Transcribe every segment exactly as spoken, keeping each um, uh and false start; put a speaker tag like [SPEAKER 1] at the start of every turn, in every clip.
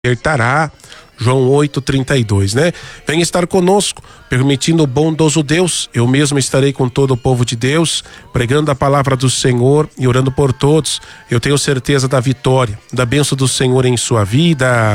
[SPEAKER 1] libertará. João oito, trinta e dois, né? Vem estar conosco, permitindo o bondoso Deus. Eu mesmo estarei com todo o povo de Deus, pregando a palavra do Senhor e orando por todos. Eu tenho certeza da vitória, da bênção do Senhor em sua vida.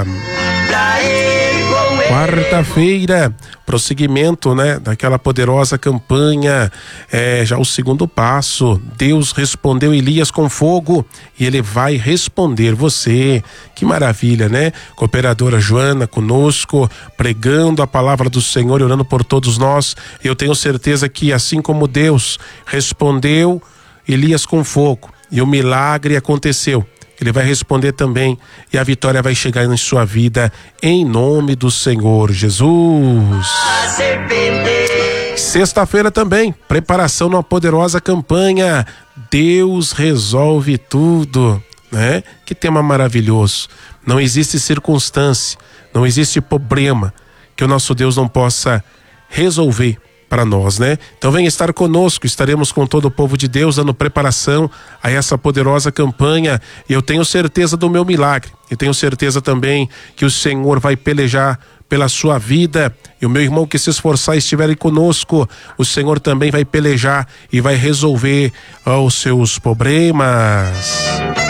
[SPEAKER 1] Quarta-feira, prosseguimento, né, daquela poderosa campanha, é já o segundo passo. Deus respondeu Elias com fogo e ele vai responder você. Que maravilha, né? Cooperadora Joana conosco, pregando a palavra do Senhor e orando por todos nós. Eu tenho certeza que assim como Deus respondeu Elias com fogo e o milagre aconteceu, Ele vai responder também e a vitória vai chegar em sua vida em nome do Senhor Jesus. Sexta-feira também, preparação numa poderosa campanha. Deus resolve tudo, né? Que tema maravilhoso. Não existe circunstância, não existe problema que o nosso Deus não possa resolver para nós, né? Então vem estar conosco, estaremos com todo o povo de Deus dando preparação a essa poderosa campanha e eu tenho certeza do meu milagre, e tenho certeza também que o Senhor vai pelejar pela sua vida, e o meu irmão que se esforçar e estiver conosco, o Senhor também vai pelejar e vai resolver ó, os seus problemas.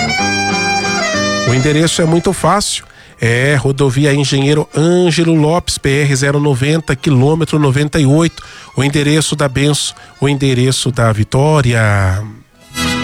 [SPEAKER 1] O endereço é muito fácil. É rodovia Engenheiro Ângelo Lopes, P R zero noventa, quilômetro noventa e oito. O endereço da benção, o endereço da vitória.